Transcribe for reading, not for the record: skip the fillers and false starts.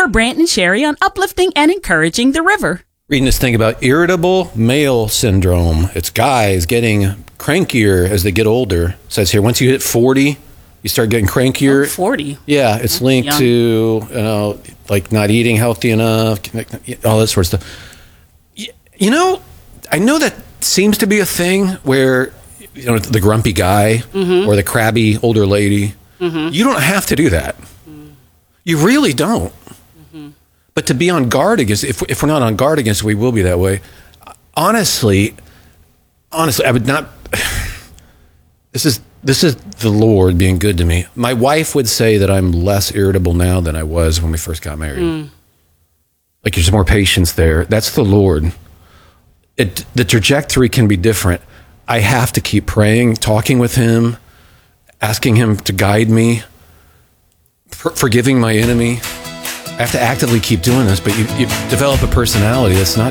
More Brant and Sherry on uplifting and encouraging the river. Reading this thing about irritable male syndrome. It's guys getting crankier as they get older. It says here, once you hit 40, you start getting crankier. Oh, 40. Yeah, it's linked young. to, like not eating healthy enough, all that sort of stuff. I know that seems to be a thing where, the grumpy guy or the crabby older lady, you don't have to do that. You really don't. But to be on guard against, if we're not on guard against it, we will be that way. Honestly, I would not. This is the Lord being good to me. My wife would say that I'm less irritable now than I was when we first got married. Like there's more patience there. That's the Lord. The trajectory can be different. I have to keep praying, talking with Him, asking Him to guide me, forgiving my enemy. I have to actively keep doing this, but you develop a personality that's not